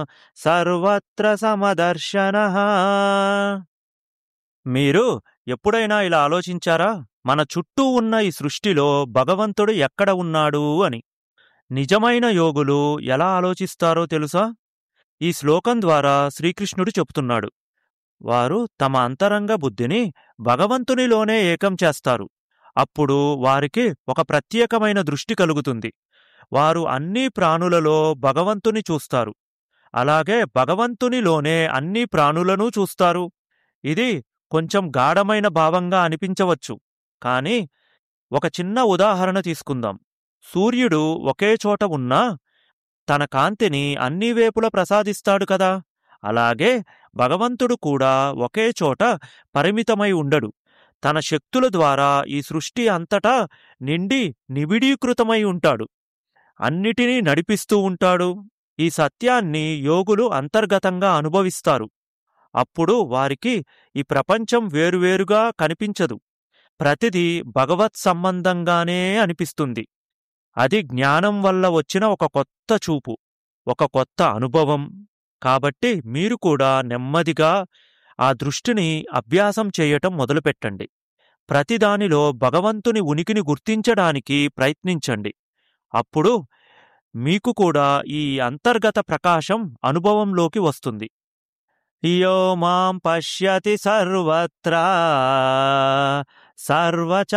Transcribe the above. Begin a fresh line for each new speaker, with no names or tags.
సర్వత్ర సమదర్శనః. మీరు ఎప్పుడైనా ఇలా ఆలోచించారా? మన చుట్టూ ఉన్న ఈ సృష్టిలో భగవంతుడు ఎక్కడ ఉన్నాడు అని. నిజమైన యోగులు ఎలా ఆలోచిస్తారో తెలుసా? ఈ శ్లోకం ద్వారా శ్రీకృష్ణుడు చెప్తున్నాడు. వారు తమ అంతరంగ బుద్ధిని భగవంతునిలోనే ఏకం చేస్తారు. అప్పుడు వారికి ఒక ప్రత్యేకమైన దృష్టి కలుగుతుంది. వారు అన్ని ప్రాణులలో భగవంతుని చూస్తారు. అలాగే భగవంతునిలోనే అన్ని ప్రాణులను చూస్తారు. ఇది కొంచెం గాఢమైన భావంగా అనిపించవచ్చు. కానీ ఒక చిన్న ఉదాహరణ తీసుకుందాం. సూర్యుడు ఒకే చోట ఉన్నా తన కాంతిని అన్ని వేపుల ప్రసాదిస్తాడు కదా. అలాగే భగవంతుడు కూడా ఒకే చోట పరిమితమై ఉండడు. తన శక్తుల ద్వారా ఈ సృష్టి అంతటా నిండి నిబిడీకృతమై ఉంటాడు. అన్నిటినీ నడిపిస్తూ ఉంటాడు. ఈ సత్యాన్ని యోగులు అంతర్గతంగా అనుభవిస్తారు. అప్పుడు వారికి ఈ ప్రపంచం వేరువేరుగా కనిపించదు. ప్రతిదీ భగవత్ సంబంధంగానే అనిపిస్తుంది. అది జ్ఞానం వల్ల వచ్చిన ఒక కొత్త చూపు, ఒక కొత్త అనుభవం. కాబట్టి మీరు కూడా నెమ్మదిగా ఆ దృష్టిని అభ్యాసం చేయటం మొదలుపెట్టండి. ప్రతిదానిలో భగవంతుని ఉనికిని గుర్తించడానికి ప్రయత్నించండి. అప్పుడు మీకు కూడా ఈ అంతర్గత ప్రకాశం అనుభవంలోకి వస్తుంది. యో మాం పశ్యతి సర్వత్రా సర్వచ